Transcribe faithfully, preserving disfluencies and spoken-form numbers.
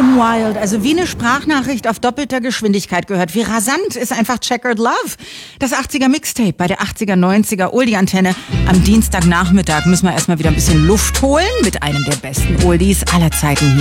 Kim Wilde, also wie eine Sprachnachricht auf doppelter Geschwindigkeit gehört. Wie rasant ist einfach Checkered Love. Das achtziger Mixtape bei der achtziger, neunziger Oldie-Antenne. Am Dienstagnachmittag müssen wir erstmal wieder ein bisschen Luft holen mit einem der besten Oldies aller Zeiten hier.